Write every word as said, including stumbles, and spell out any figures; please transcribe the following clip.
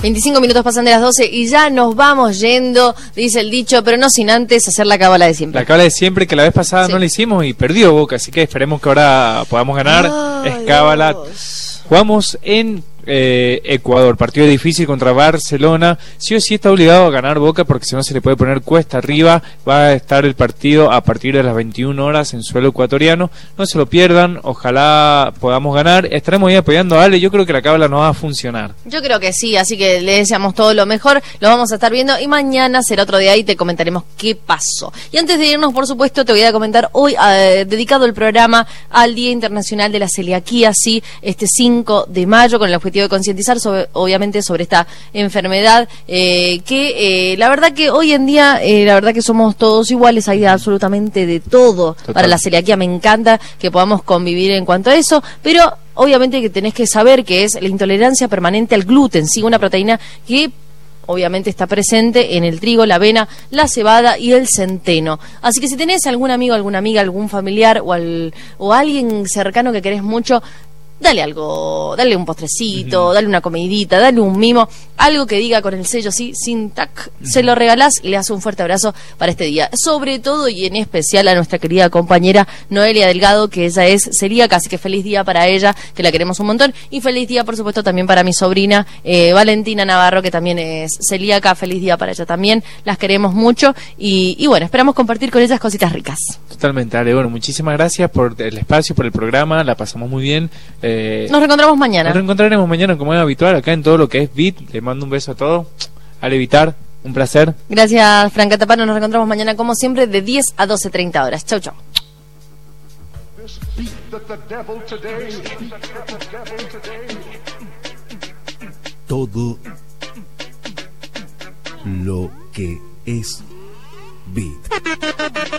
veinticinco minutos pasan de las doce y ya nos vamos yendo, dice el dicho, pero no sin antes hacer la cábala de siempre. La cábala de siempre, que la vez pasada sí. no la hicimos y perdió Boca, así que esperemos que ahora podamos ganar. Ay, es cábala. Dios. Jugamos en eh, Ecuador, partido difícil contra Barcelona. Sí o sí está obligado a ganar Boca, porque si no se le puede poner cuesta arriba. Va a estar el partido a partir de las veintiuna horas en suelo ecuatoriano. No se lo pierdan, ojalá podamos ganar. Estaremos ahí apoyando a Ale. Yo creo que la cábala no va a funcionar. Yo creo que sí, así que le deseamos todo lo mejor. Lo vamos a estar viendo y mañana será otro día y te comentaremos qué pasó. Y antes de irnos, por supuesto, te voy a comentar hoy, eh, dedicado el programa al Día Internacional de la Celiaquía, sí, este cinco de mayo, con el objetivo de concientizar sobre, obviamente sobre esta enfermedad eh, que eh, la verdad que hoy en día eh, la verdad que somos todos iguales, hay absolutamente de todo. Total. Para la celiaquía me encanta que podamos convivir en cuanto a eso, pero obviamente que tenés que saber que es la intolerancia permanente al gluten, sí, una proteína que obviamente está presente en el trigo, la avena, la cebada y el centeno. Así que si tenés algún amigo, alguna amiga, algún familiar o, al, o alguien cercano que querés mucho, dale algo, dale un postrecito, uh-huh. dale una comidita, dale un mimo, algo que diga con el sello sí, sin tac, uh-huh. se lo regalás y le das un fuerte abrazo para este día. Sobre todo y en especial a nuestra querida compañera Noelia Delgado, que ella es celíaca, así que feliz día para ella, que la queremos un montón, y feliz día por supuesto también para mi sobrina eh, Valentina Navarro, que también es celíaca, feliz día para ella también, las queremos mucho y, y bueno, esperamos compartir con ellas cositas ricas. Totalmente, Ale, bueno, muchísimas gracias por el espacio, por el programa, la pasamos muy bien. Eh, nos reencontramos mañana. Nos reencontraremos mañana como es habitual acá en todo lo que es Beat. Le mando un beso a todos. Ale Vitar, un placer. Gracias, Franca Tapano. Nos reencontramos mañana como siempre de diez a doce treinta horas. Chau, chau. Todo lo que es Beat.